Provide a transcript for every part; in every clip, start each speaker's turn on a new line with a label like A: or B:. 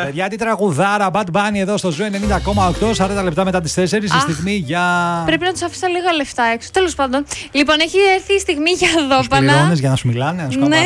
A: Παιδιά, τι τραγουδάρα, Bad Bunny εδώ στο Ζου 90,8, 40 λεπτά μετά τις 4. Η στιγμή για.
B: Πρέπει να τους αφήσα λίγα λεφτά έξω. Τέλος πάντων. Λοιπόν, έχει έρθει η στιγμή για δώπανα.
A: Πληρώνεις για να σου μιλάνε, να σου
B: Ναι.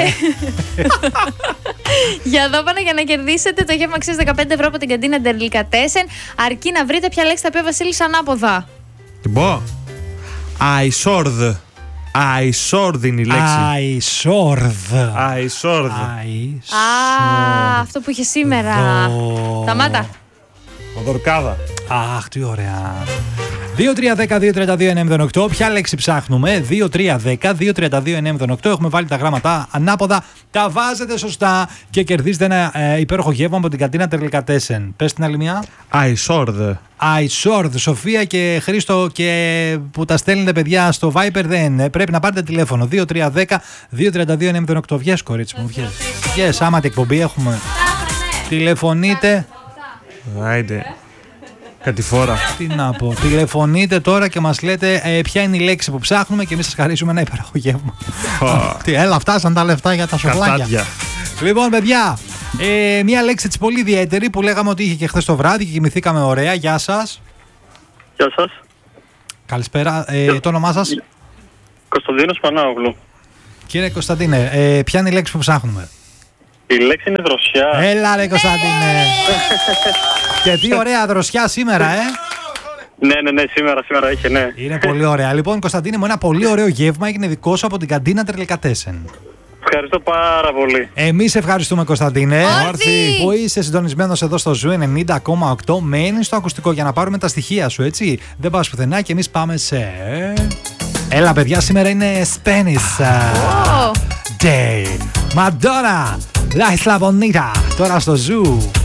B: Για δώπανα για να κερδίσετε το γεύμα αξίας 15 ευρώ από την καντίνα Delicatessen. Αρκεί να βρείτε ποια λέξη θα πει ο Βασίλης ανάποδα.
C: Την πω. Αϊσόρδ. Αϊσόρδ είναι η λέξη.
A: Αϊσόρδ.
C: Αϊσόρδ.
B: Αυτό που είχε σήμερα. Σταμάτα.
C: Οδορκάδα.
A: Αχ, τι ωραία. 2-3-10-2-32-908. Ποια λέξη ψάχνουμε? 2-3-10-2-32-908. Έχουμε βάλει τα γράμματα ανάποδα. Τα βάζετε σωστά και κερδίζετε ένα υπέροχο γεύμα από την καντίνα Delicatessen. Πες την άλλη μια.
C: Αϊσόρδ.
A: Αϊσόρδ. Σοφία και Χρήστο και που τα στέλνετε παιδιά στο Viper δεν. Πρέπει να πάρετε τηλέφωνο. 2-3-10-2-32-908. Βγες, κορίτσι μου, βγες. Βγες, άμα την εκπομπή έχουμε. Τηλεφωνείτε.
C: Άιντε. Κατηφόρα.
A: Τι να πω. Τηλεφωνείτε τώρα και μας λέτε ποια είναι η λέξη που ψάχνουμε και εμείς σας χαρίσουμε ένα υπέροχο γεύμα. Έλα, φτάσαν τα λεφτά για τα σοφλάκια. Λοιπόν, παιδιά, μια λέξη έτσι πολύ ιδιαίτερη που λέγαμε ότι είχε και χθες το βράδυ και κοιμηθήκαμε ωραία. Γεια σας.
D: Γεια σας.
A: Καλησπέρα. Το όνομά σας?
D: Κωνσταντίνος Πανάγλου.
A: Κύριε Κωνσταντίνε, ποια είναι η λέξη που ψάχνουμε?
D: Η λέξη είναι δροσιά.
A: Έλα ρε Κωνσταντίνε. Και τι ωραία δροσιά σήμερα,
D: Ναι, σήμερα είχε, ναι.
A: Είναι πολύ ωραία. Λοιπόν, Κωνσταντίνε μου, ένα πολύ ωραίο γεύμα έγινε δικό σου από την καντίνα Delicatessen.
D: Ευχαριστώ πάρα πολύ.
A: Εμείς ευχαριστούμε, Κωνσταντίνε.
B: Όρθι!
A: Που είσαι συντονισμένος εδώ στο Ζου 90,8. Μένεις στο ακουστικό για να πάρουμε τα στοιχεία σου, έτσι. Δεν πας πουθενά και εμείς πάμε σε. Έλα, παιδιά, σήμερα είναι Spanish Day. Madonna, La Isla Bonita. Τώρα στο Ζου.